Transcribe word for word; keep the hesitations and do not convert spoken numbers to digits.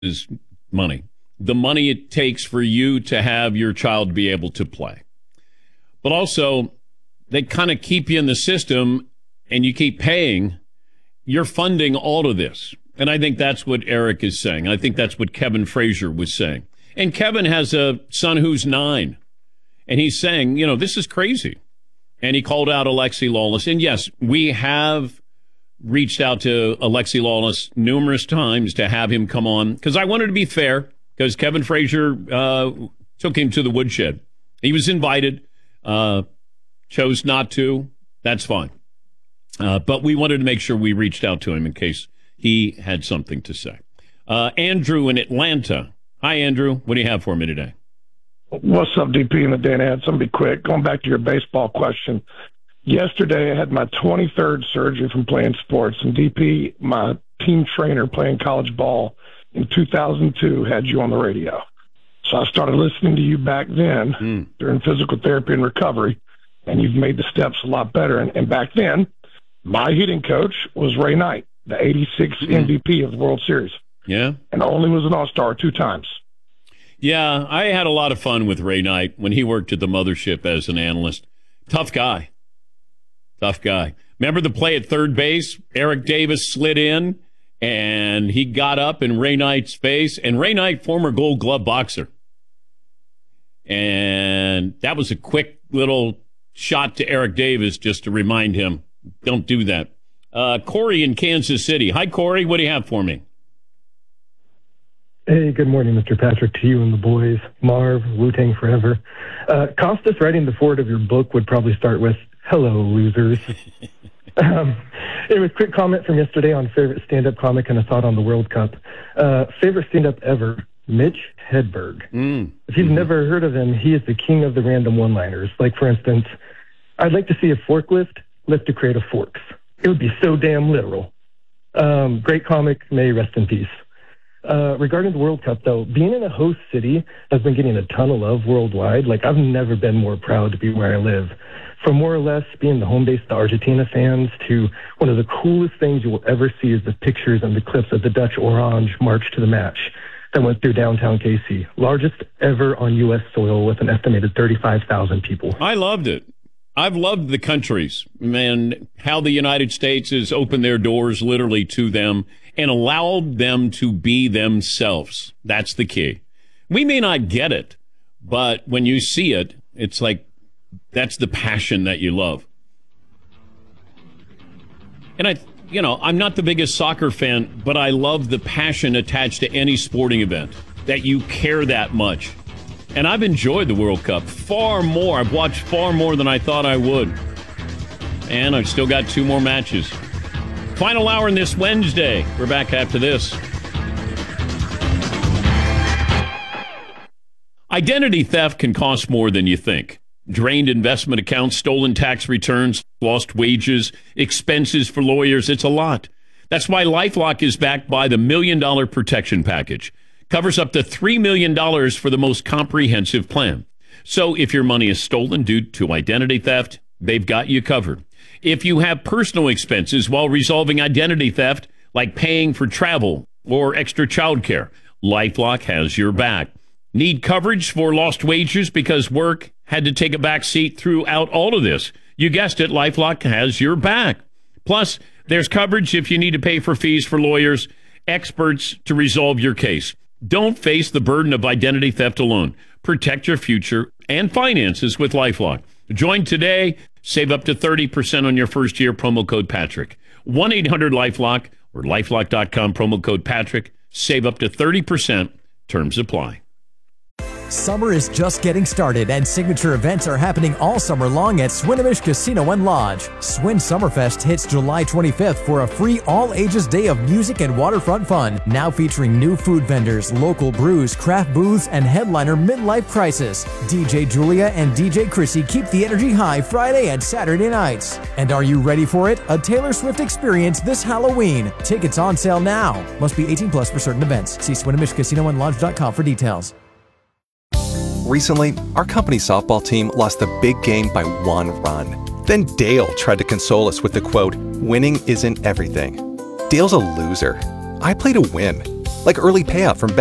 is money. The money it takes for you to have your child be able to play. But also, they kind of keep you in the system and you keep paying. You're funding all of this. And I think that's what Eric is saying. I think that's what Kevin Frazier was saying. And Kevin has a son who's nine. And he's saying, you know, this is crazy. And he called out Alexi Lawless. And yes, we have reached out to Alexi Lawless numerous times to have him come on. Because I wanted to be fair. Because Kevin Frazier uh, took him to the woodshed. He was invited. Uh, chose not to. That's fine. Uh, but we wanted to make sure we reached out to him in case he had something to say. Uh, Andrew in Atlanta. Hi, Andrew. What do you have for me today? What's up, D P and the Dan Ed? So I'm going to be quick. Going back to your baseball question. Yesterday, I had my twenty-third surgery from playing sports. And D P, my team trainer playing college ball in two thousand two, had you on the radio. So I started listening to you back then mm. during physical therapy and recovery. And you've made the steps a lot better. And, and back then, my hitting coach was Ray Knight, the eighty-six mm. M V P of the World Series. Yeah. And only was an all-star two times. Yeah, I had a lot of fun with Ray Knight when he worked at the mothership as an analyst. Tough guy. Tough guy. Remember the play at third base? Eric Davis slid in, and he got up in Ray Knight's face. And Ray Knight, former Gold Glove boxer. And that was a quick little shot to Eric Davis just to remind him, don't do that. Uh, Corey in Kansas City. Hi, Corey. What do you have for me? Hey, good morning, Mister Patrick, to you and the boys. Marv, Wu-Tang Forever. Uh, Costas writing the forward of your book would probably start with, hello, losers. um, it was a quick comment from yesterday on favorite stand-up comic and a thought on the World Cup. Uh, favorite stand-up ever, Mitch Hedberg. Mm. If you've mm-hmm. never heard of him, he is the king of the random one-liners. Like, for instance, I'd like to see a forklift lift a crate of forks. It would be so damn literal. Um, great comic, may rest in peace. Uh, regarding the World Cup, though, being in a host city has been getting a ton of love worldwide. Like, I've never been more proud to be where I live. From more or less being the home base of the Argentina fans to one of the coolest things you will ever see is the pictures and the clips of the Dutch Orange march to the match that went through downtown K C. Largest ever on U S soil with an estimated thirty-five thousand people. I loved it. I've loved the countries, man, how the United States has opened their doors literally to them and allowed them to be themselves. That's the key. We may not get it, but when you see it, it's like that's the passion that you love. And I, you know, I'm not the biggest soccer fan, but I love the passion attached to any sporting event, that you care that much. And I've enjoyed the World Cup far more. I've watched far more than I thought I would. And I've still got two more matches. Final hour in this Wednesday. We're back after this. Identity theft can cost more than you think. Drained investment accounts, stolen tax returns, lost wages, expenses for lawyers. It's a lot. That's why LifeLock is backed by the Million Dollar Protection Package. Covers up to three million dollars for the most comprehensive plan. So if your money is stolen due to identity theft, they've got you covered. If you have personal expenses while resolving identity theft, like paying for travel or extra childcare, LifeLock has your back. Need coverage for lost wages because work had to take a back seat throughout all of this? You guessed it, LifeLock has your back. Plus, there's coverage if you need to pay for fees for lawyers, experts to resolve your case. Don't face the burden of identity theft alone. Protect your future and finances with LifeLock. Join today. Save up to thirty percent on your first year. Promo code Patrick. one eight hundred LifeLock or lifelock dot com. Promo code Patrick. Save up to thirty percent. Terms apply. Summer is just getting started, and signature events are happening all summer long at Swinomish Casino and Lodge. Swin Summerfest hits July twenty-fifth for a free all-ages day of music and waterfront fun. Now featuring new food vendors, local brews, craft booths, and headliner Midlife Crisis. D J Julia and D J Chrissy keep the energy high Friday and Saturday nights. And are you ready for it? A Taylor Swift experience this Halloween. Tickets on sale now. Must be eighteen plus for certain events. See Swinomish Casino and Lodge dot com for details. Recently, our company softball team lost the big game by one run. Then Dale tried to console us with the quote, "Winning isn't everything." Dale's a loser. I play to win. like early payout from